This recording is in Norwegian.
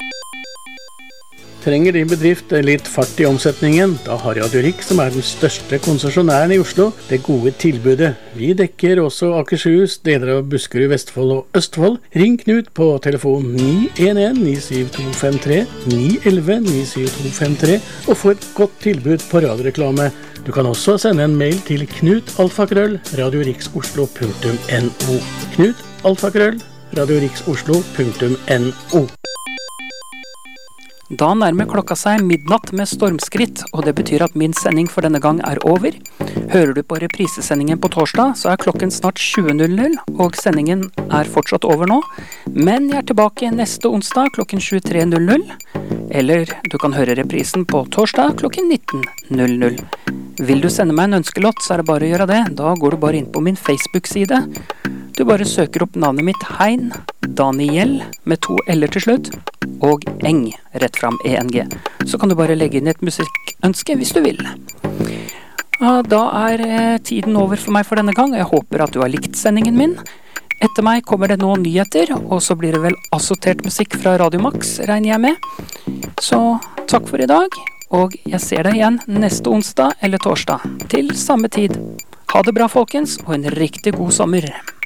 Trenger din bedrift litt fart i omsetningen? Da har Radio Rik, som den største konsesjonæren i Oslo, det gode tilbudet. Vi dekker også Akershus, deler av Buskerud, Vestfold og Østfold. Ring Knut på telefon 911-97253, 911-97253, og få et godt tilbud på radioreklame. Du kan også sende en mail til knut@radioriksoslo.no. knut@radioriksoslo.no. Da nærmer klokka seg midnatt med stormskritt, og det betyr at min sending for denne gang over. Hører du på reprisesendingen på torsdag, så klokken snart 20.00, og sendingen fortsatt over nå. Men jeg tilbake neste onsdag klokken 23.00, eller du kan høre reprisen på torsdag klokken 19.00. Vil du sende meg en ønskelåt, så det bare å gjøre det. Da går du bare inn på min Facebook-side. Du bare søker opp navnet mitt Hein, Daniel, med 2 L'er til slutt, og Eng, rett fram ENG. Så kan du bare legge inn et musikkønske hvis du vil. Da tiden over for meg for denne gang. Jeg håper at du har likt sendingen min. Etter meg kommer det nå nyheter, og så blir det vel assortert musikk fra Radio Max, regner jeg med. Så takk for i dag, og jeg ser deg igjen neste onsdag eller torsdag, til samme tid. Ha det bra, folkens, og en riktig god sommer.